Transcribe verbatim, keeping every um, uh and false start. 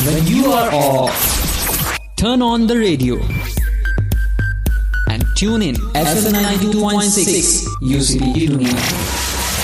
when you are off, turn on the radio and tune in F M ninety-two point six U C P Dunia.